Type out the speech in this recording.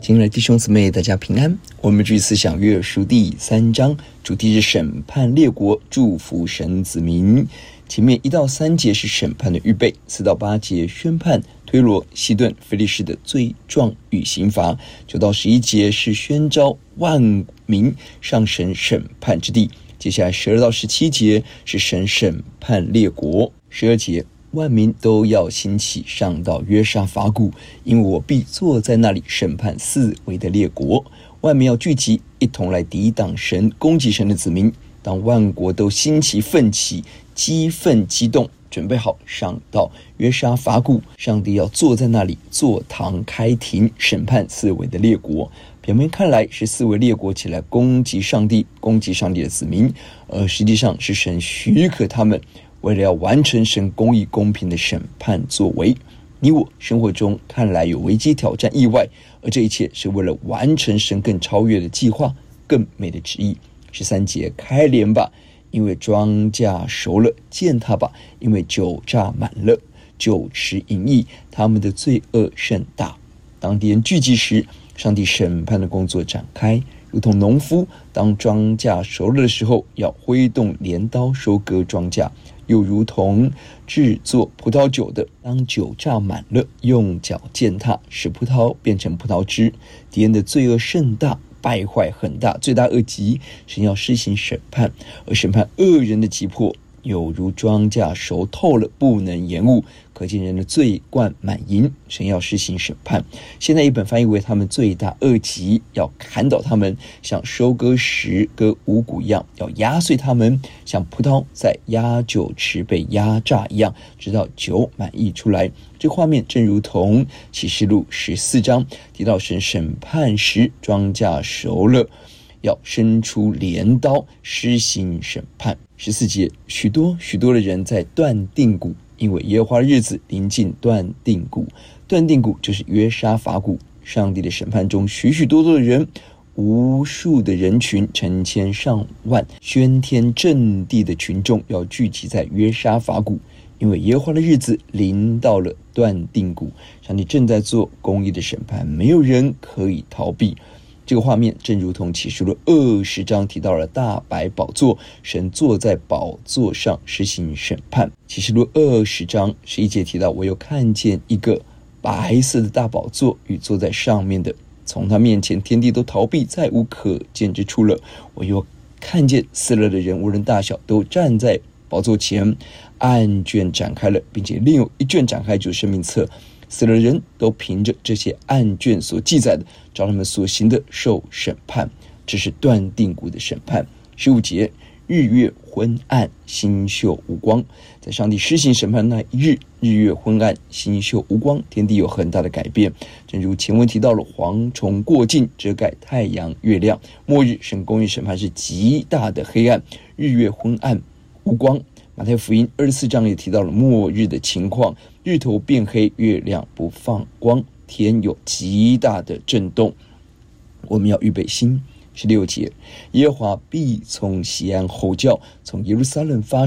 亲爱的弟兄姊妹，大家平安。我们继续思想约珥书第3章，主题是审判列国，祝福神子民。前面1到3节是审判的预备，4到8节宣判推罗、西顿、非利士的罪状与刑罚，9到11节是宣召万民上神审判之地。接下来12到17节是神审判列国。12节，万民都要兴起上到约沙法谷，因为我必坐在那里审判四围的列国。万民要聚集，一同来抵挡神，攻击神的子民。当万国都兴起奋起，激愤激动，准备好上到约沙法谷，上帝要坐在那里坐堂开庭，审判四围的列国。表面看来是四围列国起来攻击上帝，攻击上帝的子民，而实际上是神许可他们为了要完成神公义公平的审判作为。你我生活中看来有危机挑战意外，而这一切是为了完成神更超越的计划，更美的旨意。13节，开镰吧，因为庄稼熟了；践踏吧，因为酒榨满了。酒池淫逸，他们的罪恶甚大。当敌人聚集时，上帝审判的工作展开，如同农夫当庄稼熟了的时候，要挥动镰刀收割庄稼，又如同制作葡萄酒的，当酒榨满了，用脚践踏，使葡萄变成葡萄汁。敌人的罪恶甚大，败坏很大，罪大恶极，神要施行审判，而审判恶人的急迫，有如庄稼熟透了，不能延误，可见人的罪贯满盈，神要施行审判。现在一本翻译为他们罪大恶极，要砍倒他们，像收割时割五谷一样，要压碎他们，像葡萄在压酒池被压榨一样，直到酒满溢出来。这画面正如同启示录14章提到神审判时，庄稼熟了，要伸出镰刀施行审判。14节，许多的人在断定谷，因为耶和华的日子临近断定谷。断定谷就是约沙法谷。上帝的审判中，许多的人，无数的人群，成千上万，喧天震地的群众要聚集在约沙法谷，因为耶和华的日子临到了断定谷。上帝正在做公义的审判，没有人可以逃避。这个画面正如同启示录20章提到了大白宝座，神坐在宝座上施行审判。启示录20章11节提到，我又看见一个白色的大宝座与坐在上面的，从他面前天地都逃避，再无可见之处了。我又看见死了的人，无论大小，都站在宝座前，案卷展开了，并且另有一卷展开，就是生命册。死了的人都凭着这些案卷所记载的，照他们所行的受审判。这是断定谷的审判。15节，日月昏暗，星宿无光。在上帝施行审判那一日，日月昏暗，星宿无光，天地有很大的改变。正如前文提到了，蝗虫过境，遮盖太阳月亮。末日神公义审判是极大的黑暗，日月昏暗无光。马太福音24章也提到了末日的情况，日头变黑，月亮不放光，天有极大的震动。我们要预备心。16节，耶和华必从西安吼叫，从耶路撒冷发